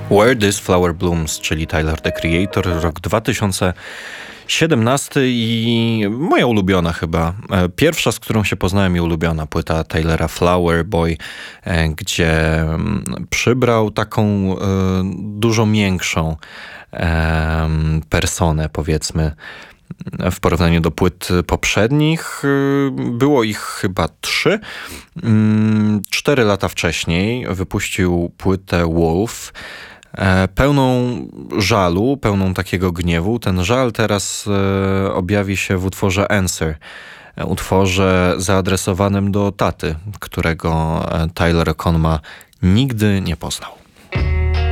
Where This Flower Blooms, czyli Tyler, the Creator, rok 2017 i moja ulubiona chyba. Pierwsza, z którą się poznałem i ulubiona płyta Tylera, Flower Boy, gdzie przybrał taką dużo miększą personę, powiedzmy. W porównaniu do płyt poprzednich, było ich chyba 3. 4 lata wcześniej wypuścił płytę Wolf, pełną żalu, pełną takiego gniewu. Ten żal teraz objawi się w utworze Answer, utworze zaadresowanym do taty, którego Tyler Okonma nigdy nie poznał.